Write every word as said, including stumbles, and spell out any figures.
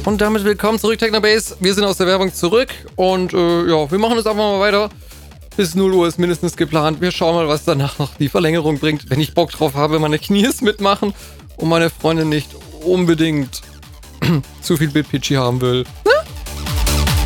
Und damit willkommen zurück, Technobase. Wir sind aus der Werbung zurück und äh, ja, wir machen es einfach mal weiter. Bis null Uhr ist mindestens geplant. Wir schauen mal, was danach noch die Verlängerung bringt. Wenn ich Bock drauf habe, meine Knies mitmachen und meine Freundin nicht unbedingt zu viel Bitpitchy haben will.